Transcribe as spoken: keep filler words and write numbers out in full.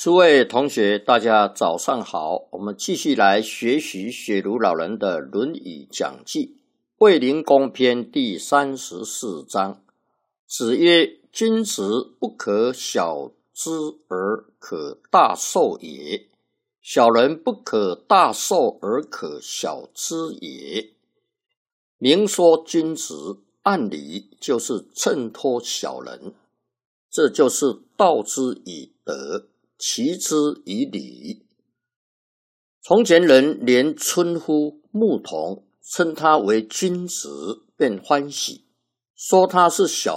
诸位同学，大家早上好，我们继续来学习雪庐老人的《论语》讲记，卫灵公篇第三十四章。子曰：君子不可小之而可大受也，小人不可大受而可小之也。明说君子，按理就是衬托小人，这就是道之以德，齐之以礼。从前人连村夫牧童称他为君子便欢喜，说他是小